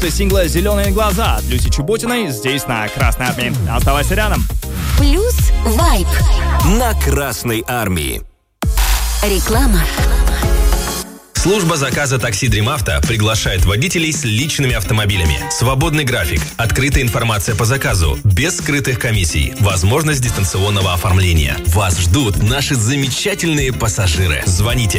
Сингла «Зеленые глаза» от Люси Чеботиной здесь на Красной Армии. Оставайся рядом. Плюс вайб на Красной Армии. Реклама. Служба заказа такси Dream Auto приглашает водителей с личными автомобилями. Свободный график, открытая информация по заказу, без скрытых комиссий, возможность дистанционного оформления. Вас ждут наши замечательные пассажиры. Звоните